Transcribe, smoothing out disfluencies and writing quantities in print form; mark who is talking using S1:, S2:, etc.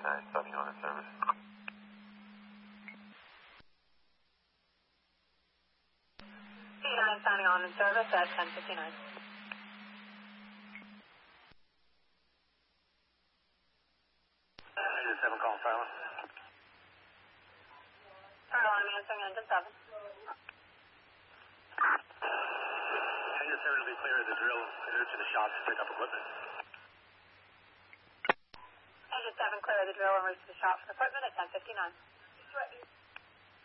S1: starting on in service.
S2: C9 signing on in service at 10:59.
S1: Engine 7 calling silent.
S2: Carolina Mansing, engine 7.
S1: Engine 7 will be clear of the drill and move to the shop to pick up equipment.
S2: Engine 7 clear of the drill and reach the shop for equipment at 10:59.